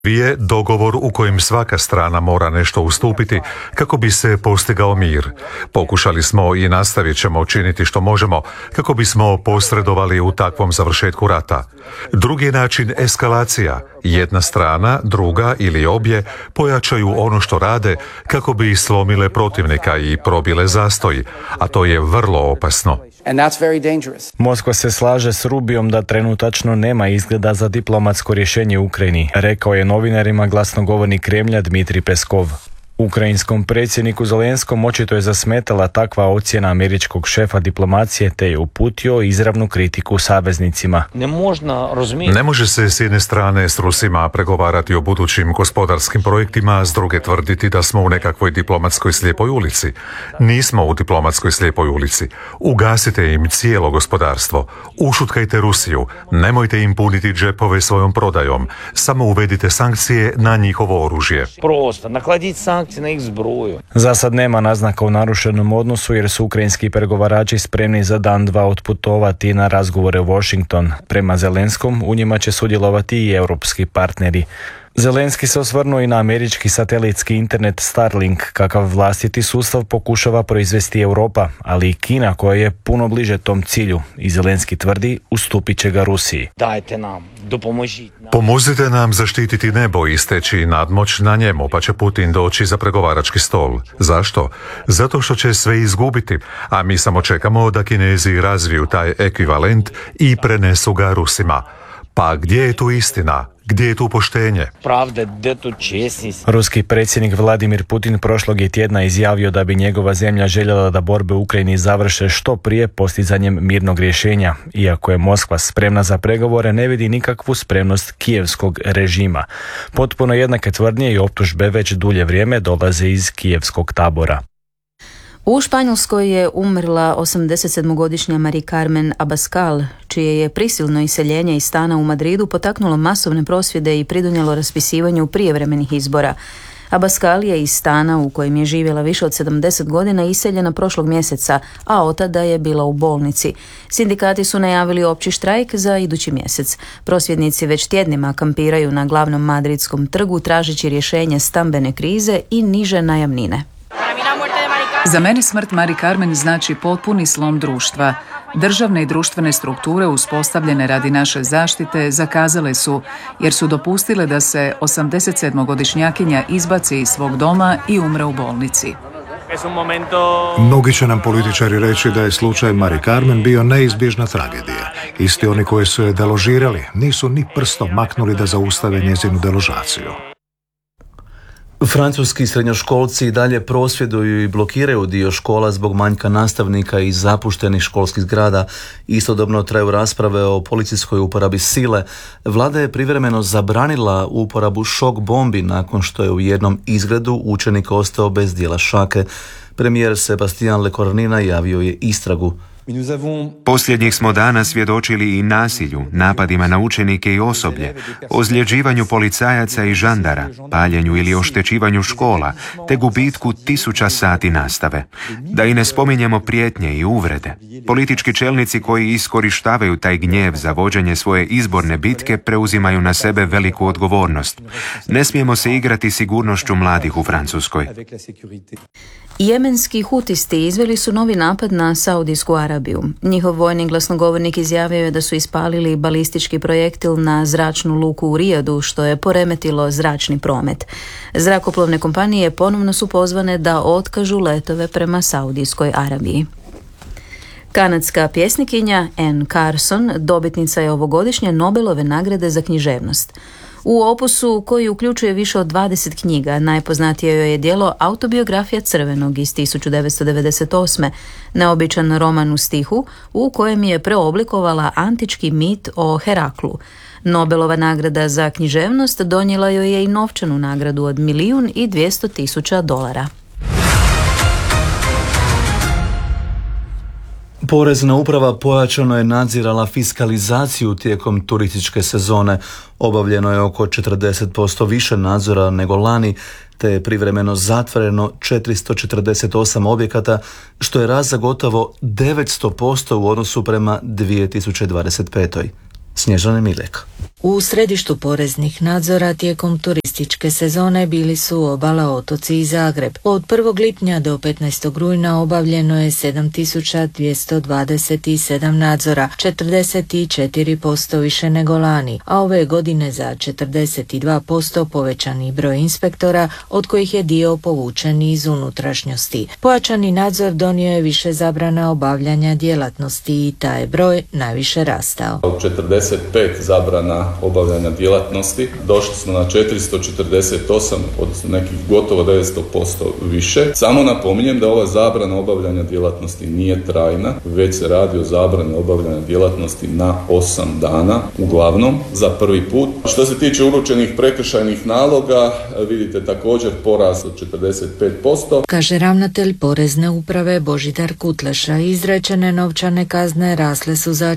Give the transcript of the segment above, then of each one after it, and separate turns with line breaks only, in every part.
je dogovor u kojem svaka strana mora nešto ustupiti kako bi se postigao mir. Pokušali smo i nastavit ćemo učiniti što možemo kako bismo posredovali u takvom završetku rata. Drugi način eskalacija. Jedna strana, druga ili obje pojačaju ono što rade kako bi slomile protivnika i probile zastoj, a to je vrlo opasno.
Moskva se slaže s Rubijom da trenutačno nema izgleda za diplomatsko rješenje u Ukrajini, rekao je novinarima glasnogovornik Kremlja Dmitrij Peskov. Ukrajinskom predsjedniku Zelenskom očito je zasmetala takva ocjena američkog šefa diplomacije te je uputio izravnu kritiku saveznicima.
Ne može se s jedne strane s Rusima pregovarati o budućim gospodarskim projektima, a s druge tvrditi da smo u nekakvoj diplomatskoj slijepoj ulici. Nismo u diplomatskoj slijepoj ulici. Ugasite im cijelo gospodarstvo. Ušutkajte Rusiju. Nemojte im puniti džepove svojom prodajom. Samo uvedite sankcije na njihovo oružje.
Za sad nema naznaka o narušenom odnosu jer su ukrajinski pregovarači spremni za dan dva otputovati na razgovore u Washington. Prema Zelenskom u njima će sudjelovati i europski partneri. Zelenski se osvrnuo i na američki satelitski internet Starlink, kakav vlastiti sustav pokušava proizvesti Europa, ali i Kina koja je puno bliže tom cilju i Zelenski tvrdi ustupit će ga Rusiji.
Dajte nam,
Pomozite nam zaštititi nebo i steći nadmoć na njemu, pa će Putin doći za pregovarački stol. Zašto? Zato što će sve izgubiti, a mi samo čekamo da Kinezi razviju taj ekvivalent i prenesu ga Rusima. Pa gdje je tu istina? Gdje je tu poštenje?
Ruski predsjednik Vladimir Putin prošlog je tjedna izjavio da bi njegova zemlja željela da borbe u Ukrajini završe što prije postizanjem mirnog rješenja. Iako je Moskva spremna za pregovore, ne vidi nikakvu spremnost kijevskog režima. Potpuno jednake tvrdnje i optužbe već dulje vrijeme dolaze iz kijevskog tabora.
U Španjolskoj je umrla 87-godišnja Mari Carmen Abascal, čije je prisilno iseljenje iz stana u Madridu potaknulo masovne prosvjede i pridonijelo raspisivanju prijevremenih izbora. Abascal je iz stana u kojem je živjela više od 70 godina iseljena prošlog mjeseca, a otada je bila u bolnici. Sindikati su najavili opći štrajk za idući mjesec. Prosvjednici već tjednima kampiraju na glavnom madridskom trgu tražeći rješenje stambene krize i niže najamnine.
Za mene smrt Mari Carmen znači potpuni slom društva. Državne i društvene strukture uspostavljene radi naše zaštite zakazale su jer su dopustile da se 87-godišnjakinja izbaci iz svog doma i umre u bolnici.
Mnogi će nam političari reći da je slučaj Mari Carmen bio neizbježna tragedija. Isti oni koji su je deložirali nisu ni prstom maknuli da zaustave njezinu deložaciju.
Francuski srednjoškolci i dalje prosvjeduju i blokiraju dio škola zbog manjka nastavnika i zapuštenih školskih zgrada. Istodobno traju rasprave o policijskoj uporabi sile. Vlada je privremeno zabranila uporabu šok bombi nakon što je u jednom izgredu učenik ostao bez dijela šake. Premijer Sebastian Lecornu najavio je istragu.
Posljednjih smo dana svjedočili i nasilju, napadima na učenike i osoblje, ozljeđivanju policajaca i žandara, paljenju ili oštećivanju škola, te gubitku 1000 sati nastave. Da i ne spominjemo prijetnje i uvrede. Politički čelnici koji iskorištavaju taj gnjev za vođenje svoje izborne bitke preuzimaju na sebe veliku odgovornost. Ne smijemo se igrati sigurnošću mladih u Francuskoj.
Jemenski hutisti izveli su novi napad na Saudijsku Arabiju. Njihov vojni glasnogovornik izjavio je da su ispalili balistički projektil na zračnu luku u Rijadu, što je poremetilo zračni promet. Zrakoplovne kompanije ponovno su pozvane da otkažu letove prema Saudijskoj Arabiji. Kanadska pjesnikinja Anne Carson dobitnica je ovogodišnje Nobelove nagrade za književnost. U opusu koji uključuje više od 20 knjiga, najpoznatije joj je djelo Autobiografija crvenog iz 1998. Neobičan roman u stihu u kojem je preoblikovala antički mit o Heraklu. Nobelova nagrada za književnost donijela joj je i novčanu nagradu od $1.200.000.
Porezna uprava pojačano je nadzirala fiskalizaciju tijekom turističke sezone. Obavljeno je oko 40% više nadzora nego lani, te je privremeno zatvoreno 448 objekata, što je rast za gotovo 900% u odnosu prema 2025. Snježana Miljek.
U središtu poreznih nadzora tijekom turističke sezone bili su obala, otoci i Zagreb. Od 1. lipnja do 15. rujna obavljeno je 7227 nadzora, 44% više nego lani, a ove godine za 42% povećani broj inspektora, od kojih je dio povučen iz unutrašnjosti. Pojačani nadzor donio je više zabrana obavljanja djelatnosti i taj broj najviše rastao.
Od 45 zabrana obavljanja djelatnosti došli smo na 448, odnosno nekih gotovo 900% više. Samo napominjem da ova zabrana obavljanja djelatnosti nije trajna, već se radi o zabrani obavljanja djelatnosti na 8 dana, uglavnom za prvi put. Što se tiče uručenih prekršajnih naloga, vidite također porast od 45%.
Kaže ravnatelj Porezne uprave Božidar Kutleša, izrečene novčane kazne rasle su za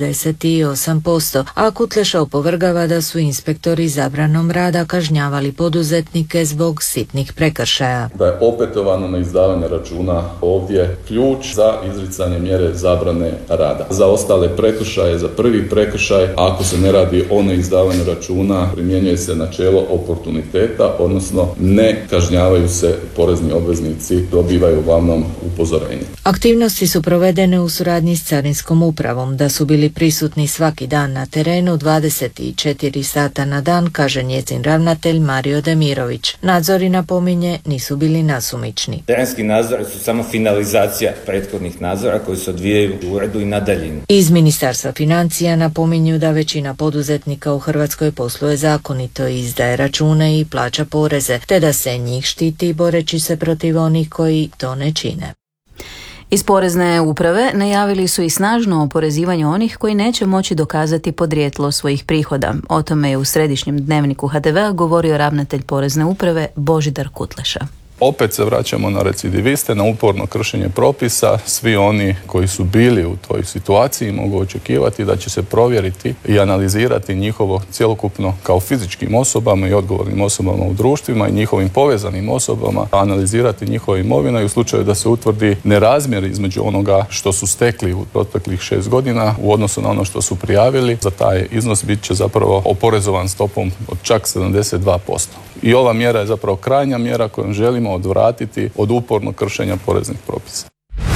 48%, a Kutleša opovrgava da su inspektori zabranom rada kažnjavali poduzetnike zbog sitnih prekršaja.
Da je opetovano neizdavanje računa ovdje ključ za izricanje mjere zabrane rada. Za ostale prekršaje, za prvi prekršaj, ako se ne radi o neizdavanju računa, primjenjuje se načelo oportuniteta, odnosno ne kažnjavaju se porezni obveznici, dobivaju uglavnom upozorenje.
Aktivnosti su provedene u suradnji s Carinskom upravom, da su bili prisutni svaki dan na terenu 24 sata na dan, kaže njezin ravnatelj Mario Demirović. Nadzori, napominje, nisu bili nasumični.
Terenski nadzori su samo finalizacija prethodnih nadzora koji se odvijaju u uredu i na daljinu.
Iz Ministarstva financija napominju da većina poduzetnika u Hrvatskoj posluje zakonito i izdaje račune i plaća poreze, te da se njih štiti boreći se protiv onih koji to ne čine.
Iz Porezne uprave najavili su i snažno oporezivanje onih koji neće moći dokazati podrijetlo svojih prihoda. O tome je u središnjem dnevniku HTV-a govorio ravnatelj Porezne uprave Božidar Kutleša.
Opet se vraćamo na recidiviste, na uporno kršenje propisa. Svi oni koji su bili u toj situaciji mogu očekivati da će se provjeriti i analizirati njihovo cjelokupno kao fizičkim osobama i odgovornim osobama u društvima i njihovim povezanim osobama, analizirati njihova imovina i u slučaju da se utvrdi nerazmjer između onoga što su stekli u proteklih 6 godina u odnosu na ono što su prijavili, za taj iznos bit će zapravo oporezovan stopom od čak 72%. I ova mjera je zapravo krajnja mjera kojom želimo odvratiti od upornog kršenja poreznih propisa.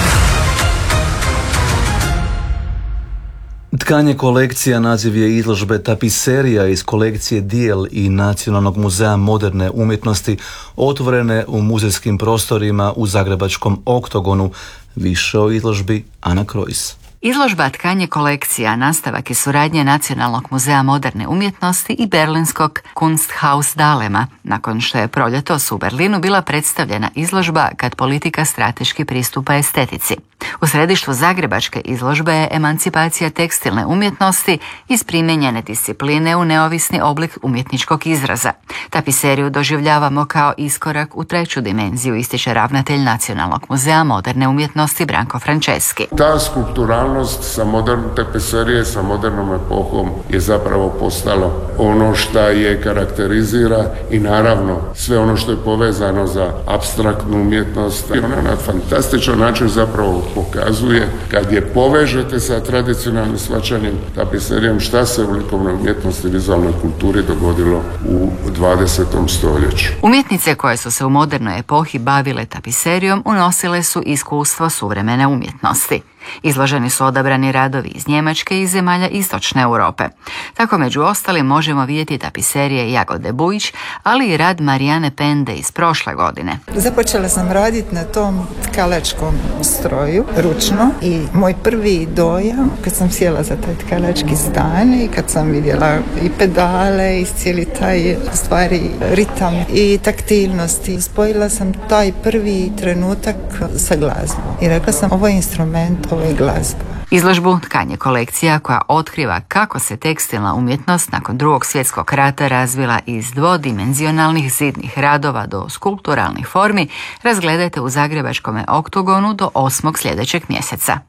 Tkanje kolekcija naziv je izložbe Tapiserija iz kolekcije Dijel i Nacionalnog muzeja moderne umjetnosti, otvorene u muzejskim prostorima u zagrebačkom Oktogonu. Više o izložbi Ana Krojs.
Izložba Tkanje kolekcija nastavak je suradnje Nacionalnog muzeja moderne umjetnosti i berlinskog Kunsthaus Dahlema, nakon što je proljetos u Berlinu bila predstavljena izložba Kad politika strateški pristupa estetici. U središtu zagrebačke izložbe je emancipacija tekstilne umjetnosti iz primijenjene discipline u neovisni oblik umjetničkog izraza. Tapiseriju doživljavamo kao iskorak u treću dimenziju, ističe ravnatelj Nacionalnog muzeja moderne umjetnosti Branko Franceski.
Ta skulpturalnost sa modernom tapiserije, sa modernom epohom je zapravo postalo ono što je karakterizira i naravno sve ono što je povezano za apstraktnu umjetnost. I ona na fantastičan način zapravo pokazuje, kad je povežete sa tradicionalnim shvaćanjem tapiserijom, šta se u likovnoj umjetnosti i vizualnoj kulturi dogodilo u 20. stoljeću.
Umjetnice koje su se u modernoj epohi bavile tapiserijom unosile su iskustvo suvremene umjetnosti. Izloženi su odabrani radovi iz Njemačke i zemalja Istočne Europe. Tako među ostalim možemo vidjeti tapiserije Jagode Bujić, ali i rad Marijane Pende iz prošle godine.
Započela sam raditi na tom tkalačkom stroju, ručno, i moj prvi dojam kad sam sjela za taj tkalački stan i kad sam vidjela i pedale i cijeli taj stvari ritam i taktilnosti, spojila sam taj prvi trenutak sa glazbom i rekla sam, ovo je instrument, ovo je glazba.
Izložbu Tkanje kolekcija, koja otkriva kako se tekstilna umjetnost nakon Drugog svjetskog rata razvila iz dvodimenzionalnih zidnih radova do skulpturalnih formi, razgledajte u zagrebačkom Oktogonu do 8. sljedećeg mjeseca.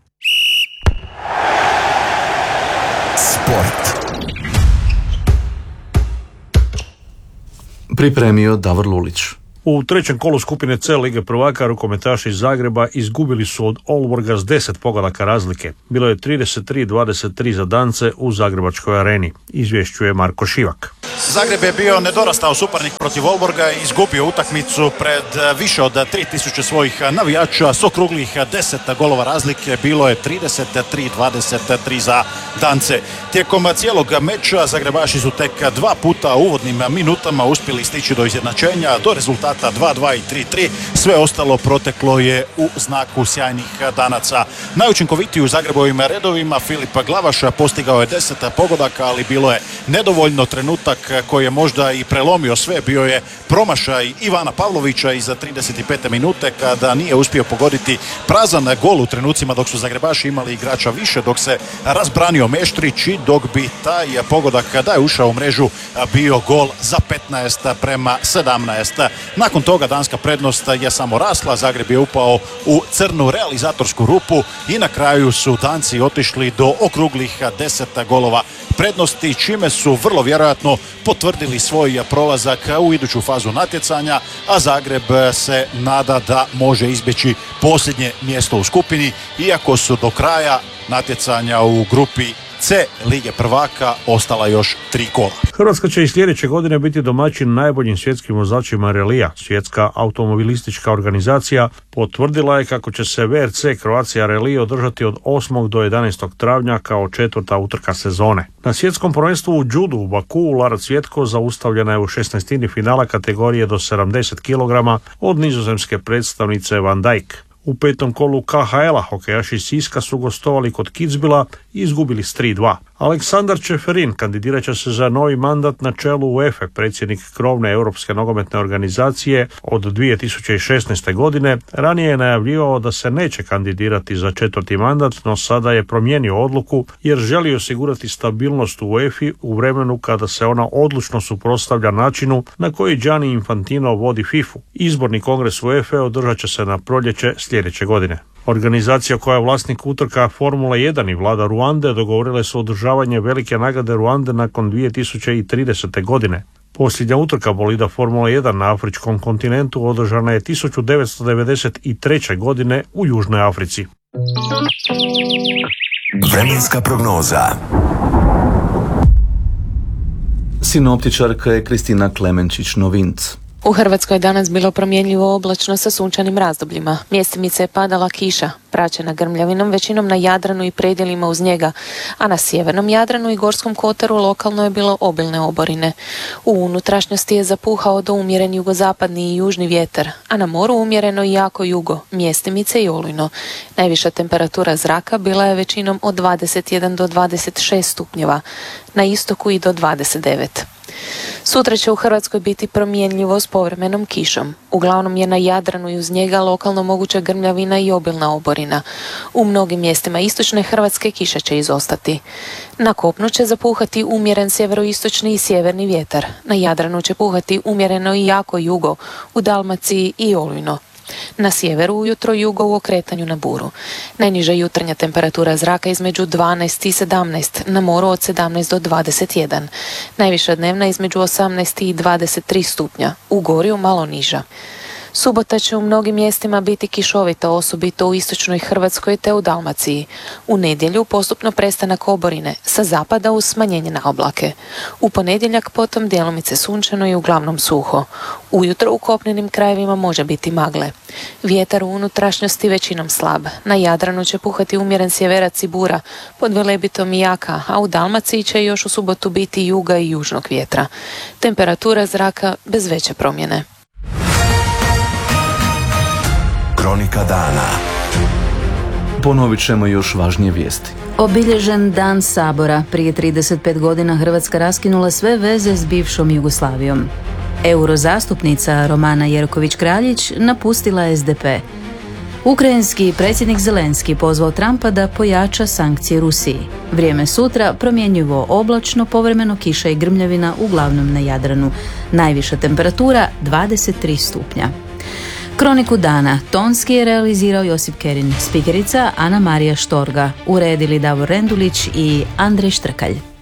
Sport. Pripremio Davor Lulić.
U trećem kolu skupine C Lige prvaka rukometaši iz Zagreba izgubili su od Olborga s 10 pogodaka razlike. Bilo je 33-23 za Dance u Zagrebačkoj areni. Izvješćuje Marko Šivak.
Zagreb je bio nedorastao suparnik protiv Olborga i izgubio utakmicu pred više od 3000 svojih navijača s okruglih 10 golova razlike. Bilo je 33-23 za Dance. Tijekom cijelog meča Zagrebaši su tek 2 puta u uvodnim minutama uspjeli stići do izjednačenja, do rezultata 2-2 i 3-3. Sve ostalo proteklo je u znaku sjajnih Danaca. Najučinkovitiji u Zagrebovim redovima Filip Glavaš postigao je 10 pogodaka, ali bilo je nedovoljno. Trenutak koji je možda i prelomio sve bio je promašaj Ivana Pavlovića iza 35. minute kada nije uspio pogoditi prazan gol u trenucima dok su Zagrebaši imali igrača više, dok se razbranio Meštrić i dok bi taj pogodak da je ušao u mrežu bio gol za 15-17. Nakon toga danska prednost je samo rasla, Zagreb je upao u crnu realizatorsku rupu i na kraju su Danci otišli do okruglih 10 golova prednosti, čime su vrlo vjerojatno potvrdili svoj prolazak u iduću fazu natjecanja, a Zagreb se nada da može izbjeći posljednje mjesto u skupini, iako su do kraja natjecanja u grupi C Lige prvaka ostala još 3 kola.
Hrvatska će i sljedeće godine biti domaćin najboljim svjetskim vozačima relija. Svjetska automobilistička organizacija potvrdila je kako će se VRC Croatia Rally održati od 8. do 11. travnja kao 4. utrka sezone. Na svjetskom prvenstvu u judu u Bakuu Lara Cvjetko zaustavljena je u 16. finala kategorije do 70 kg od nizozemske predstavnice Van Dijk. U 5. kolu KHL-a hokejaši iz Siska su gostovali kod Kitzbühela i izgubili s 3-2. Aleksandar Čeferin kandidirat će se za novi mandat na čelu UEFA, predsjednik krovne Europske nogometne organizacije od 2016. godine. Ranije je najavljivao da se neće kandidirati za 4. mandat, no sada je promijenio odluku jer želi osigurati stabilnost u UEFA u vremenu kada se ona odlučno suprotstavlja načinu na koji Gianni Infantino vodi FIFA. Izborni kongres UEFA održat će se na proljeće sljedeće godine. Organizacija koja je vlasnik utrka Formule 1 i vlada Ruande dogovorile su održavanje velike nagrade Ruande nakon 2030. godine. Posljednja utrka bolida Formula 1 na afričkom kontinentu održana je 1993. godine u Južnoj Africi.
Vremenska prognoza.
Sinoptičarka je Kristina Klemenčić-Novinc.
U Hrvatskoj je danas bilo promjenljivo oblačno sa sunčanim razdobljima. Mjestimice je padala kiša, praćena grmljavinom, većinom na Jadranu i predjelima uz njega, a na sjevernom Jadranu i Gorskom kotaru lokalno je bilo obilne oborine. U unutrašnjosti je zapuhao do umjeren jugozapadni i južni vjetar, a na moru umjereno i jako jugo, mjestimice i olujno. Najviša temperatura zraka bila je većinom od 21 do 26 stupnjeva, na istoku i do 29. Sutra će u Hrvatskoj biti promjenljivo s povremenom kišom. Uglavnom je na Jadranu i uz njega lokalno moguća grmljavina i obilna oborina. U mnogim mjestima istočne Hrvatske kiša će izostati. Na kopnu će zapuhati umjeren sjeveroistočni i sjeverni vjetar. Na Jadranu će puhati umjereno i jako jugo, u Dalmaciji i olujno. Na sjeveru ujutro jugo u okretanju na buru. Najniža jutarnja temperatura zraka između 12 i 17, na moru od 17 do 21. Najviša dnevna između 18 i 23 stupnja, u Gorju malo niža. Subota će u mnogim mjestima biti kišovita, osobito u istočnoj Hrvatskoj te u Dalmaciji. U nedjelju postupno prestanak oborine, sa zapada uz smanjenje na oblake. U ponedjeljak potom djelomice sunčano i uglavnom suho. Ujutro u kopnenim krajevima može biti magle. Vjetar u unutrašnjosti većinom slab. Na Jadranu će puhati umjeren sjeverac i bura, pod Velebitom i jaka, a u Dalmaciji će još u subotu biti juga i južnog vjetra. Temperatura zraka bez veće promjene.
Kronika dana.
Ponovit ćemo još važnije vijesti.
Obilježen Dan Sabora. Prije 35 godina Hrvatska raskinula sve veze s bivšom Jugoslavijom. Eurozastupnica Romana Jerković-Kraljić napustila SDP. Ukrajinski predsjednik Zelenski pozvao Trumpa da pojača sankcije Rusiji. Vrijeme sutra promjenjivo oblačno, povremeno kiša i grmljavina uglavnom na Jadranu. Najviša temperatura 23 stupnja. Kroniku dana tonski je realizirao Josip Kerin, spikerica Ana Marija Štorga, uredili Davor Rendulić i Andrej Štrkalj.